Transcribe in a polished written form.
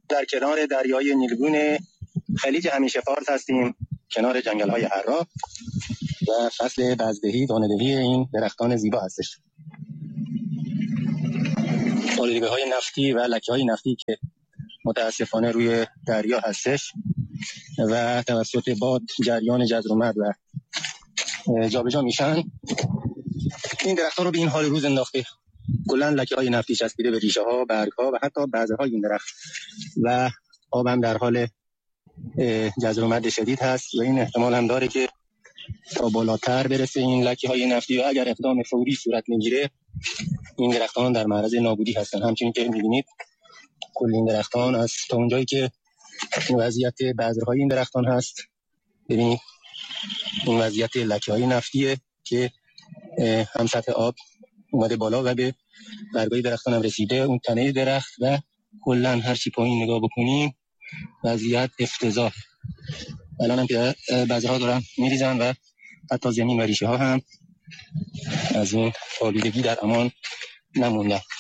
در کنار دریای نیلگون خلیج همیشه فارس هستیم، کنار جنگل‌های حرا و فصل بزدهی دانه‌دهی این درختان زیبا هستش. آلودگی‌های نفتی و لکه‌های نفتی که متاسفانه روی دریا هستش و توسط باد جریان جزر و جابجا میشن، این درخت‌ها رو به این حال روز انداخته. کلاً لکه‌های نفتی چسبیده به ریشه‌ها، برگ‌ها و حتی بذرهای این درخت و آب هم در حال جزر شدید هست و این احتمال هم داره که تا بالاتر برسه این لکه‌های نفتی و اگر اقدام فوری صورت نگیره این درختان در معرض نابودی هستن. همچنین که می‌بینید کل این درختان از تا اونجایی که این وضعیت بذرهای این درختان هست، ببینید این وضعیت لکه‌های نفتیه که هم سطح آب اومده بالا و به برگای درختان هم رسیده، اون تنه درخت و کلا هر چی پایین نگاه بکنیم وضعیت افتضاح. الان هم که بذرها دارن میریزن و حتی زمین و ریشه ها هم از این آلودگی در امان نموندن.